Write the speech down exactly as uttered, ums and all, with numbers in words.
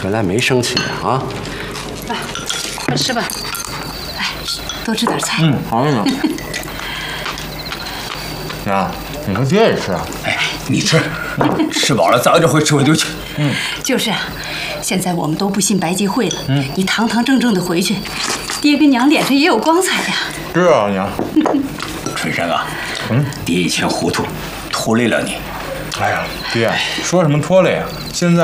回来没生气的啊？ 来，快吃吧。来，多吃点菜。 嗯，好呢。娘，你和爹也吃啊？ 哎，你吃，吃饱了早一点回吃回丢去。 嗯，就是啊，现在我们都不信白忌讳了。嗯，你堂堂正正的回去，爹跟娘脸上也有光彩呀。 是啊，娘。 春生啊，嗯，爹以前糊涂，拖累了你。 哎呀，爹，说什么拖累啊？现在